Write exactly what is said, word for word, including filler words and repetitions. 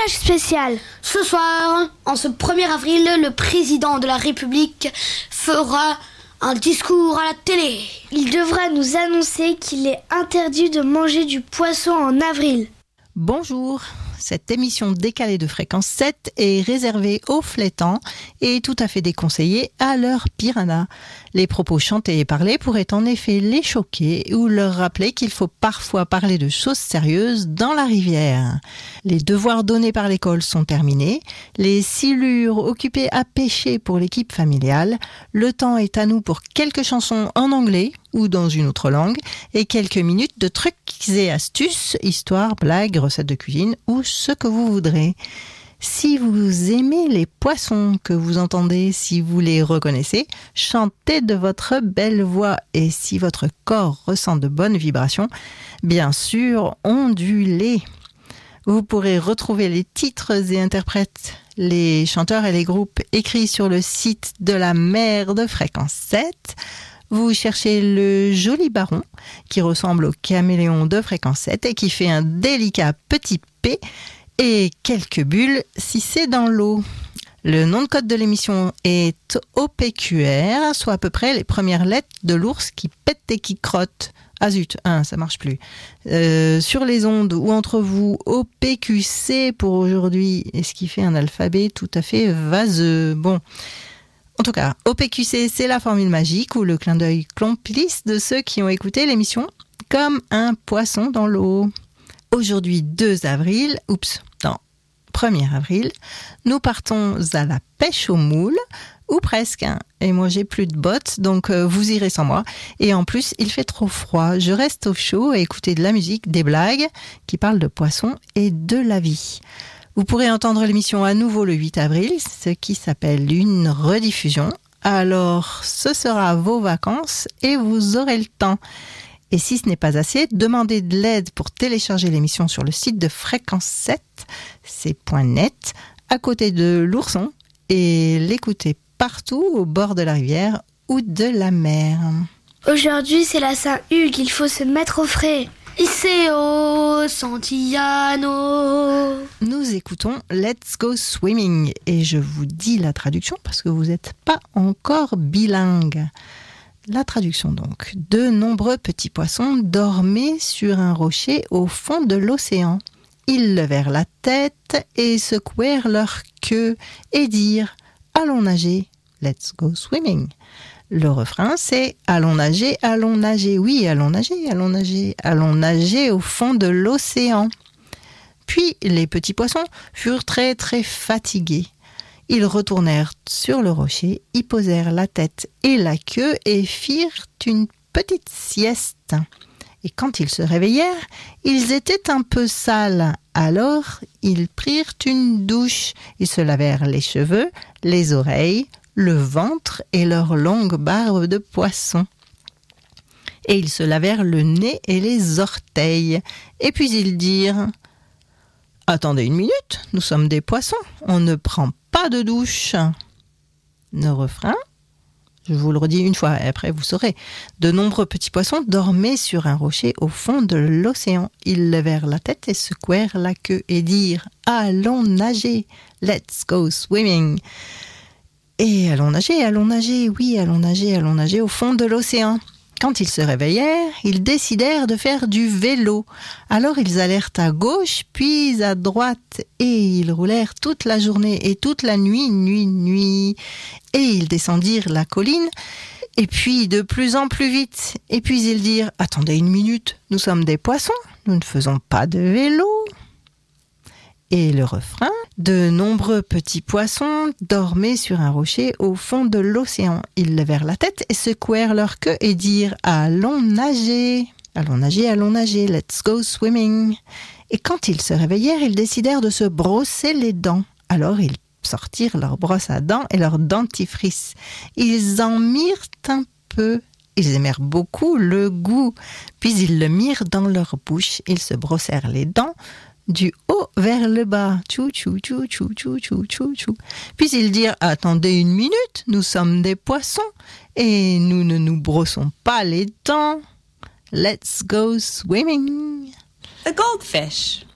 reportage spécial. Ce soir, en ce premier avril, le président de la République fera un discours à la télé. Il devra nous annoncer qu'il est interdit de manger du poisson en avril. Bonjour, cette émission décalée de fréquence sept est réservée aux flétans et tout à fait déconseillée à leurs piranhas. Les propos chantés et parlés pourraient en effet les choquer ou leur rappeler qu'il faut parfois parler de choses sérieuses dans la rivière. Les devoirs donnés par l'école sont terminés, les silures occupées à pêcher pour l'équipe familiale, le temps est à nous pour quelques chansons en anglais ou dans une autre langue et quelques minutes de trucs et astuces, histoires, blagues, recettes de cuisine ou ce que vous voudrez. Si vous aimez les poissons que vous entendez, si vous les reconnaissez, chantez de votre belle voix et si votre corps ressent de bonnes vibrations, bien sûr, ondulez. Vous pourrez retrouver les titres et interprètes, les chanteurs et les groupes écrits sur le site de la mer de Fréquence sept. Vous cherchez le joli baron qui ressemble au caméléon de Fréquence sept et qui fait un délicat petit P et quelques bulles si c'est dans l'eau. Le nom de code de l'émission est O P Q R, soit à peu près les premières lettres de l'ours qui pète et qui crotte. Ah zut, hein, ça marche plus. Euh, sur les ondes ou entre vous, O P Q C pour aujourd'hui, et ce qui fait un alphabet tout à fait vaseux. Bon, en tout cas, O P Q C, c'est la formule magique ou le clin d'œil complice de ceux qui ont écouté l'émission comme un poisson dans l'eau. Aujourd'hui, deux avril, oups, non, premier avril, nous partons à la pêche aux moules, ou presque, hein. Et moi j'ai plus de bottes, donc euh, vous irez sans moi. Et en plus, il fait trop froid, je reste au chaud à écouter de la musique, des blagues qui parlent de poissons et de la vie. Vous pourrez entendre l'émission à nouveau le huit avril, ce qui s'appelle une rediffusion. Alors, ce sera vos vacances et vous aurez le temps. Et si ce n'est pas assez, demandez de l'aide pour télécharger l'émission sur le site de Fréquence sept, c'est .net, à côté de l'ourson, et l'écouter partout au bord de la rivière ou de la mer. Aujourd'hui, c'est la Saint-Hugues, il faut se mettre au frais. Iseo Santillano. Nous écoutons Let's Go Swimming, et je vous dis la traduction parce que vous n'êtes pas encore bilingue. La traduction donc. De nombreux petits poissons dormaient sur un rocher au fond de l'océan. Ils levèrent la tête et secouèrent leur queue et dirent « Allons nager, let's go swimming ». Le refrain c'est « Allons nager, allons nager, oui, allons nager, allons nager, allons nager au fond de l'océan ». Puis les petits poissons furent très très fatigués. Ils retournèrent sur le rocher, y posèrent la tête et la queue et firent une petite sieste. Et quand ils se réveillèrent, ils étaient un peu sales. Alors, ils prirent une douche. Ils se lavèrent les cheveux, les oreilles, le ventre et leur longue barbe de poisson. Et ils se lavèrent le nez et les orteils. Et puis ils dirent « Attendez une minute, nous sommes des poissons, on ne prend pas de douche. » Le refrain, je vous le redis une fois et après vous saurez. De nombreux petits poissons dormaient sur un rocher au fond de l'océan. Ils levèrent la tête et secouèrent la queue et dirent « Allons nager, let's go swimming ». Et allons nager, allons nager, oui, allons nager, allons nager au fond de l'océan. Quand ils se réveillèrent, ils décidèrent de faire du vélo. Alors ils allèrent à gauche, puis à droite, et ils roulèrent toute la journée et toute la nuit, nuit, nuit. Et ils descendirent la colline, et puis de plus en plus vite. Et puis ils dirent « Attendez une minute, nous sommes des poissons, nous ne faisons pas de vélo ». Et le refrain, de nombreux petits poissons dormaient sur un rocher au fond de l'océan. Ils levèrent la tête et secouèrent leur queue et dirent « Allons nager, allons nager, allons nager, let's go swimming ». Et quand ils se réveillèrent, ils décidèrent de se brosser les dents. Alors ils sortirent leur brosse à dents et leur dentifrice. Ils en mirent un peu. Ils aimèrent beaucoup le goût. Puis ils le mirent dans leur bouche. Ils se brossèrent les dents du haut vers le bas. Tchou, tchou, tchou, tchou, tchou, tchou, tchou, tchou. Puis ils dirent « Attendez une minute, nous sommes des poissons et nous ne nous brossons pas les dents. Let's go swimming ». The goldfish.